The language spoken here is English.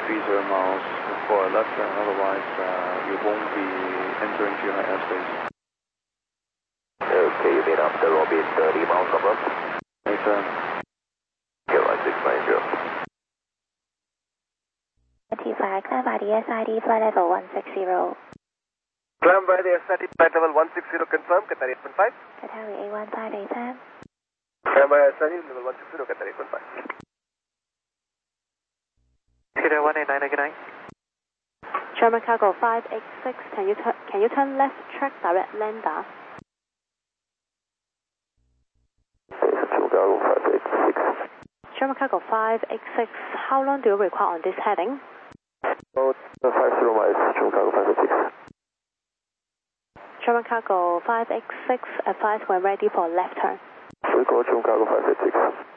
30 miles for a left turn, otherwise you won't be entering Zhuhai airspace. Okay, you mean after Robin 30 miles above? Yes, sir. Okay, 1690. T5, climb by the SID flight level 160. Climb by the SID flight level 160, confirm, Qatar 8.5. Qatari A158M. Climb by SID level 160, Qatar 8.5. Qatar 18999. German Cargo 586, can you turn left track direct lander? German Cargo 586. German Cargo 586, how long do you require on this heading? 50 miles, German Cargo 586. German Cargo 586, advise when ready for left turn. We call German Cargo 586.